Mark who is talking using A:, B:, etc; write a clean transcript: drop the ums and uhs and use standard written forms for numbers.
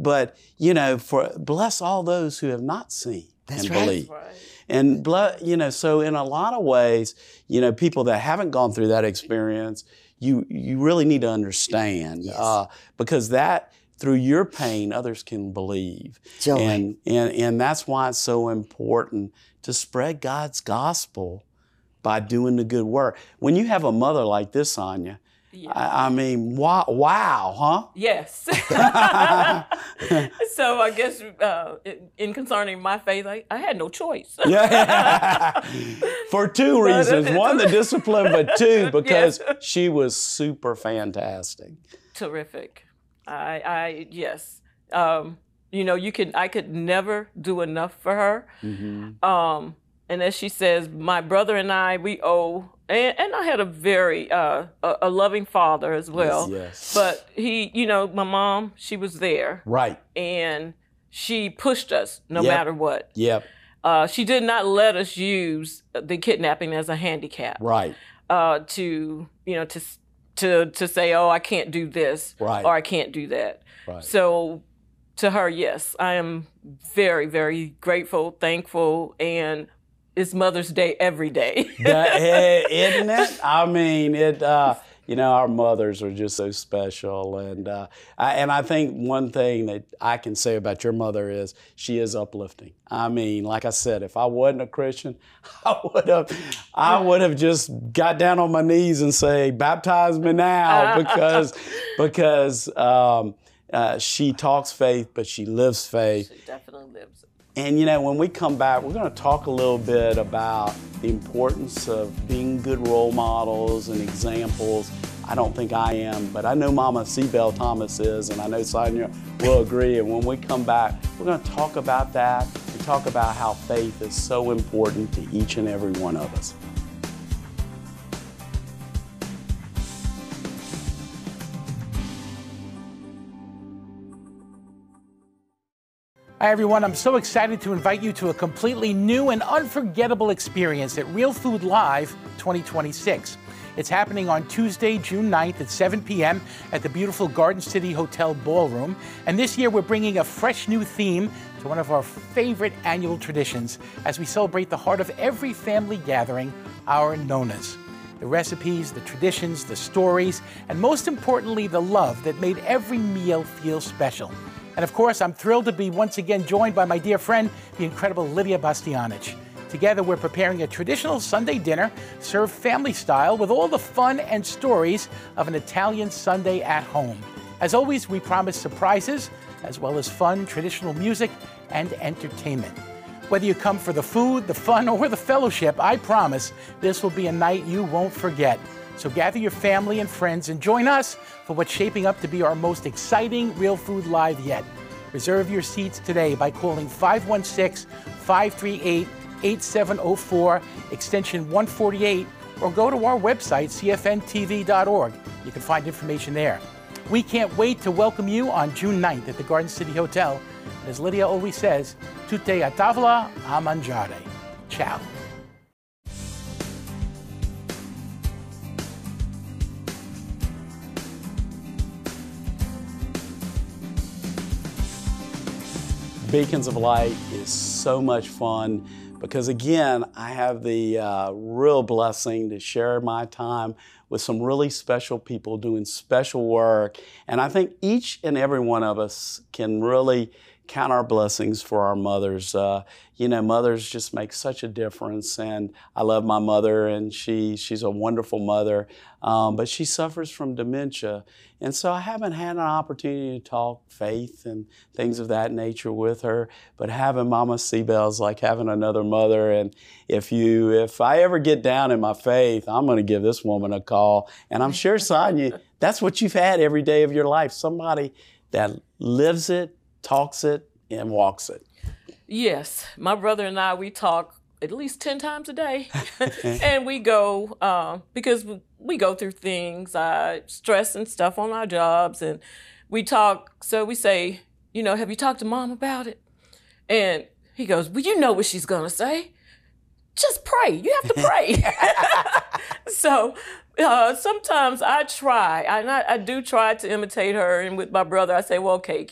A: but you know, for bless all those who have not seen
B: That's
A: and
B: right.
A: believe.
C: Right.
A: And you know, so in a lot of ways, you know, people that haven't gone through that experience, you really need to understand,
B: Yes.
A: because that through your pain, others can believe.
B: Joy.
A: And that's why it's so important to spread God's gospel by doing the good work. When you have a mother like this, Sonia,
C: Yeah.
A: I mean, wow, huh?
C: Yes. So I guess in concerning my faith, I had no choice.
A: Yeah. For two reasons. One, the discipline, but two, because
C: Yes.
A: she was super fantastic.
C: Terrific. Yes. You know, I could never do enough for her.
A: Mm-hmm.
C: And as she says, my brother and I, we owe, and I had a very, a loving father as well.
A: Yes.
C: But he, you know, my mom, she was there.
A: Right.
C: And she pushed us no
A: Yep.
C: matter what.
A: Yep.
C: She did not let us use the kidnapping as a handicap.
A: Right.
C: To, you know, to say, oh, I can't do this.
A: Right.
C: Or I can't do that.
A: Right.
C: So to her, yes, I am very, very grateful, thankful, and it's Mother's Day every day.
A: Isn't it? I mean, you know, our mothers are just so special, and I think one thing that I can say about your mother is she is uplifting. I mean, like I said, if I wasn't a Christian, I would have just got down on my knees and say, "Baptize me now," because she talks faith, but she lives faith.
C: She definitely lives it.
A: And you know, when we come back, we're going to talk a little bit about the importance of being good role models and examples. I don't think I am, but I know Mama Cybelle Thomas is, and I know Sonia will agree. And when we come back, we're going to talk about that and talk about how faith is so important to each and every one of us.
D: Hi everyone, I'm so excited to invite you to a completely new and unforgettable experience at Real Food Live 2026. It's happening on Tuesday, June 9th at 7 p.m. at the beautiful Garden City Hotel Ballroom. And this year we're bringing a fresh new theme to one of our favorite annual traditions as we celebrate the heart of every family gathering, our Nonas. The recipes, the traditions, the stories, and most importantly, the love that made every meal feel special. And of course, I'm thrilled to be once again joined by my dear friend, the incredible Lidia Bastianich. Together, we're preparing a traditional Sunday dinner, served family style, with all the fun and stories of an Italian Sunday at home. As always, we promise surprises, as well as fun, traditional music, and entertainment. Whether you come for the food, the fun, or the fellowship, I promise this will be a night you won't forget. So gather your family and friends and join us for what's shaping up to be our most exciting Real Food Live yet. Reserve your seats today by calling 516-538-8704, extension 148, or go to our website, cfntv.org. You can find information there. We can't wait to welcome you on June 9th at the Garden City Hotel. And as Lidia always says, tutte a tavola a mangiare. Ciao.
A: Beacons of Light is so much fun because, again, I have the real blessing to share my time with some really special people doing special work. And I think each and every one of us can really count our blessings for our mothers. You know, mothers just make such a difference, and I love my mother, and she's a wonderful mother, but she suffers from dementia, and so I haven't had an opportunity to talk faith and things of that nature with her, but having Mama Cybelle is like having another mother, and if I ever get down in my faith, I'm going to give this woman a call, and I'm sure, Sonia, that's what you've had every day of your life, somebody that lives it, talks it, and walks it.
C: Yes, my brother and I, we talk at least 10 times a day. And we go, because we go through things, stress and stuff on our jobs, and we talk, so we say, you know, have you talked to Mom about it? And he goes, well, you know what she's gonna say. Just pray, you have to pray. So sometimes I try, I do try to imitate her, and with my brother, I say, well, okay,